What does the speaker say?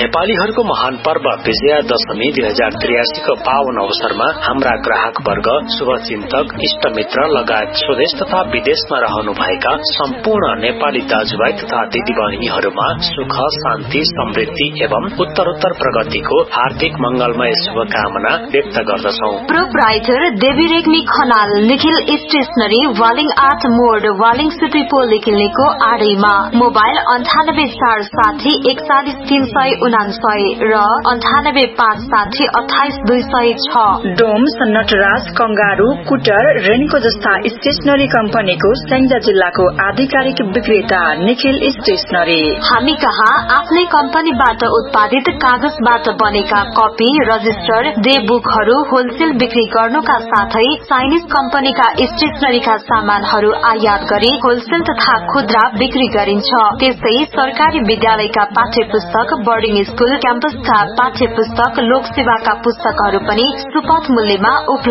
नेपालीहरूको महान पर्व विजयादशमी 2083 को पावन अवसरमा हाम्रा ग्राहक वर्ग, शुभचिन्तक, इष्टमित्र लगायत स्वदेश तथा विदेशमा रहनुभएका सम्पूर्ण नेपाली दाजुभाइ तथा दिदीबहिनीहरूमा सुख, शान्ति, समृद्धि एवं उत्तरोत्तर प्रगतिको हार्दिक मंगलमय शुभकामना व्यक्त गर्दछौं। प्रोप्राइटर देवी रेग्मी खनाल, निखिल स्टेशनरी, वालिङ 8 मोड, वालिङ सिटी पोलिक्लिनिकको आडैमा। मोबाइल 98 41 349 र 98 560 28 206। डोम्स, नटराज, कंगारू, कुटर, रेनको जस्ता स्टेशनरी कम्पनीको स्याङ्जा जिल्लाको आधिकारिक विक्रेता निखिल स्टेशनरी। हामी कहाँ आफ्नै कम्पनीबाट उत्पादित कागजबाट बनेका कपी, रजिस्टर, डे बुकहरू होलसेल बिक्री गर्नुका साथै चाइनिज कम्पनीका स्टेशनरीका सामानहरू आयात गरी होलसेल तथा खुद्रा बिक्री गरिन्छ। त्यसै सरकारी विद्यालयका पाठ्य पुस्तक, बोर्डिङ स्कूल, क्याम्पसका पाठ्य पुस्तक, लोक सेवाका पुस्तकहरू पनि सुपथ मूल्यमा